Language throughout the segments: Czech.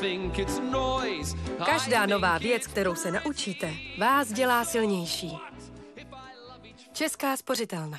Každá nová věc, kterou se naučíte, vás dělá silnější. Česká spořitelna.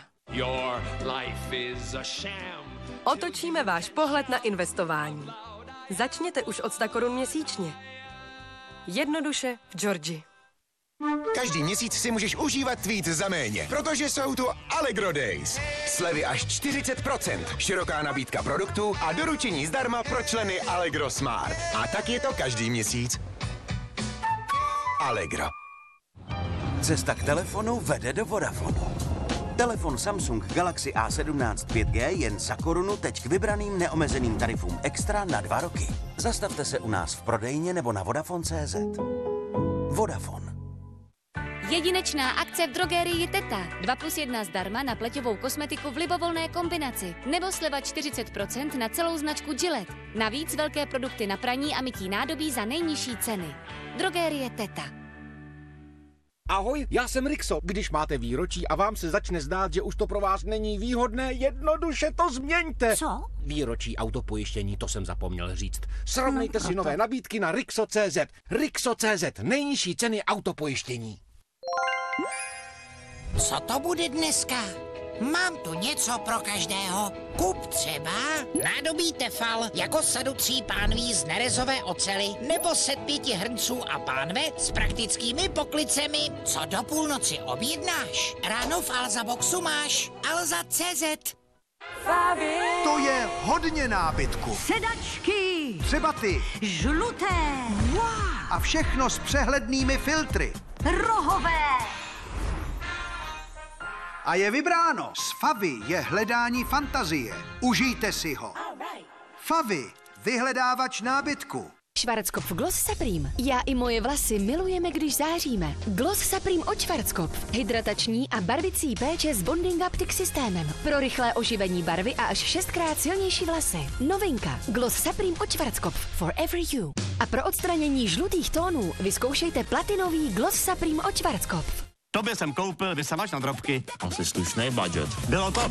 Otočíme váš pohled na investování. Začněte už od 100 korun měsíčně. Jednoduše v Georgii. Každý měsíc si můžeš užívat tweet za méně, protože jsou tu Allegro Days. Slevy až 40%, široká nabídka produktů a doručení zdarma pro členy Allegro Smart. A tak je to každý měsíc. Allegro. Cesta k telefonu vede do Vodafonu. Telefon Samsung Galaxy A17 5G jen za korunu teď k vybraným neomezeným tarifům extra na 2 roky. Zastavte se u nás v prodejně nebo na Vodafone.cz. Vodafone. Jedinečná akce v drogerii Teta. 2+1 zdarma na pleťovou kosmetiku v libovolné kombinaci. Nebo sleva 40% na celou značku Gillette. Navíc velké produkty na praní a mytí nádobí za nejnižší ceny. Drogerie Teta. Ahoj, já jsem Rixo. Když máte výročí a vám se začne zdát, že už to pro vás není výhodné, jednoduše to změňte. Co? Výročí autopojištění, to jsem zapomněl říct. Srovnejte si nové nabídky na Rixo.cz. Rixo.cz, nejnižší ceny autopojištění. Co to bude dneska? Mám tu něco pro každého. Kup třeba nádobí Tefal jako sadu 3 pánví z nerezové oceli nebo set 5 hrnců a pánve s praktickými poklicemi. Co do půlnoci objednáš? Ráno v Alza Boxu máš Alza.cz. To je hodně nábytku. Sedačky. Třeba ty. Žluté. Wow. A všechno s přehlednými filtry. Rohové. A je vybráno. S Favy je hledání fantazie. Užijte si ho. Favy, vyhledávač nábytku. Schwarzkopf Gloss Supreme. Já i moje vlasy milujeme, když záříme. Gloss Supreme od Schwarzkopf. Hydratační a barvicí péče s Bonding Optic systémem. Pro rychlé oživení barvy a až 6krát silnější vlasy. Novinka. Gloss Supreme od Schwarzkopf. For every you. A pro odstranění žlutých tónů vyzkoušejte platinový Gloss Supreme od Schwarzkopf. Tobě jsem koupil vysavač na drobky. Asi slušný budget. Bylo to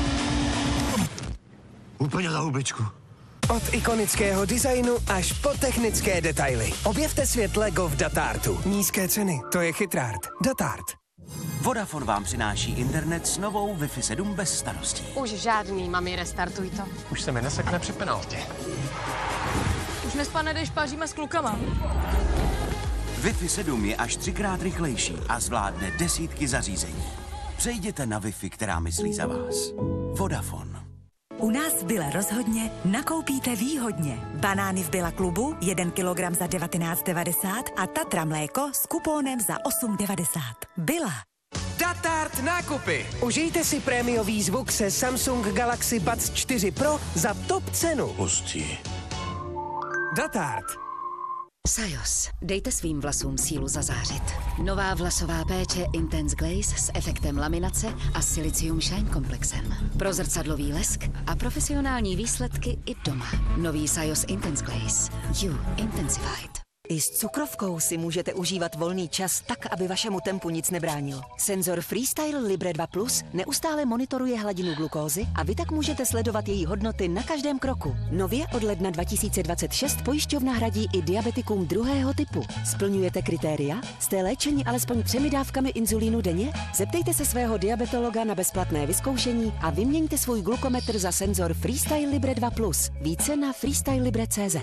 úplně za hubičku. Od ikonického designu až po technické detaily. Objevte svět Lego v Datartu. Nízké ceny, to je chytrát. Datart. Vodafone vám přináší internet s novou Wi-Fi 7 bez starostí. Už žádný, mami, restartuj to. Už se mi nesekne při penaltě. Už nespadne, když paříme s klukama. Wi-Fi 7 je až 3krát rychlejší a zvládne desítky zařízení. Přejděte na Wi-Fi, která myslí za vás. Vodafone. U nás v Billa rozhodně nakoupíte výhodně. Banány v Billa klubu 1 kilogram za 19,90 a Tatra mléko s kupónem za 8,90. Billa. Datart nákupy. Užijte si prémiový zvuk se Samsung Galaxy Buds 4 Pro za top cenu. Hustý. Datart. Sajos. Dejte svým vlasům sílu zazářit. Nová vlasová péče Intense Glaze s efektem laminace a Silicium Shine komplexem. Pro zrcadlový lesk a profesionální výsledky i doma. Nový Sajos Intense Glaze. You Intensified. I s cukrovkou si můžete užívat volný čas tak, aby vašemu tempu nic nebránilo. Senzor Freestyle Libre 2 Plus neustále monitoruje hladinu glukózy a vy tak můžete sledovat její hodnoty na každém kroku. Nově od ledna 2026 pojišťovna hradí i diabetikům 2. typu. Splňujete kritéria? Jste léčeni alespoň 3 dávkami inzulínu denně? Zeptejte se svého diabetologa na bezplatné vyzkoušení a vyměňte svůj glukometr za senzor Freestyle Libre 2 Plus. Více na freestylelibre.cz.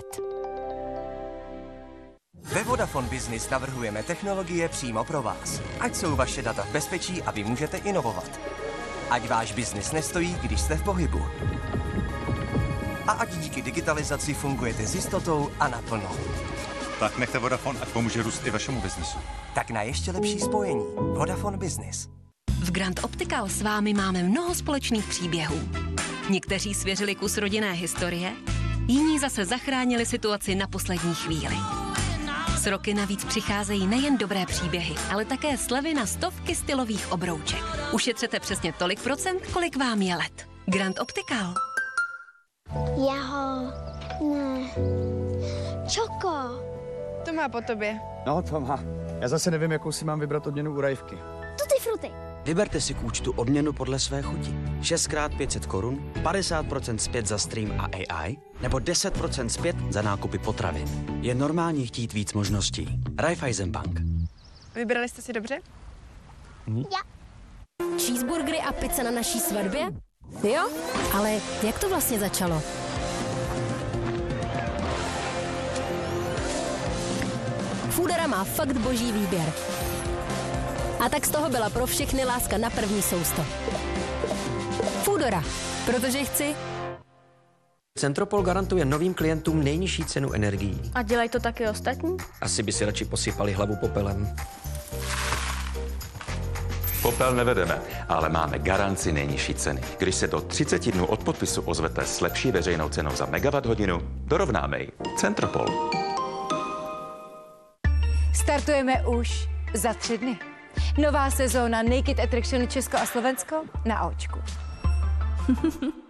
Ve Vodafone Business navrhujeme technologie přímo pro vás. Ať jsou vaše data v bezpečí a vy můžete inovovat. Ať váš biznis nestojí, když jste v pohybu. A ať díky digitalizaci fungujete s jistotou a naplno. Tak nechte Vodafone, ať pomůže růst i vašemu biznisu. Tak na ještě lepší spojení. Vodafone Business. V Grand Optical s vámi máme mnoho společných příběhů. Někteří svěřili kus rodinné historie, jiní zase zachránili situaci na poslední chvíli. S roky navíc přicházejí nejen dobré příběhy, ale také slevy na stovky stylových obrouček. Ušetřete přesně tolik procent, kolik vám je let. Grand Optical. Ne. Čoko. To má po tobě. No, to má. Já zase nevím, jakou si mám vybrat odměnu u Rajvky. Tutti frutti. Vyberte si k účtu odměnu podle své chuti. 6x 500 korun, 50% zpět za stream a AI, nebo 10% zpět za nákupy potravin. Je normální chtít víc možností. Raiffeisenbank. Vybrali jste si dobře? Ja. Cheeseburgery a pizza na naší svatbě? Jo, ale jak to vlastně začalo? Foodora má fakt boží výběr. A tak z toho byla pro všechny láska na první sousto. Foodora, protože chci. Centropol garantuje novým klientům nejnižší cenu energií. A dělají to taky ostatní? Asi by si radši posypali hlavu popelem. Popel nevedeme, ale máme garanci nejnižší ceny. Když se do 30 dnů od podpisu ozvete s lepší veřejnou cenou za megawatt-hodinu, dorovnáme ji. Centropol. Startujeme už za 3 dny. Nová sezóna Naked Attraction Česko a Slovensko na Ačku.